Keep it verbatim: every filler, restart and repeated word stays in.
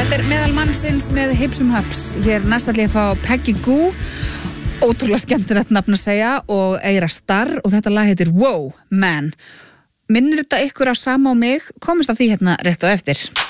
Þetta er meðal mannsins með Hipsum Hups. Hér næst ætla ég að fá Peggy Gou, ótrúlega skemmtilegt nafn að segja, og Eira Starr, og þetta lag heitir Wow Man. Minnir þetta ykkur á sama á mig? Komist að því hérna rétt á eftir.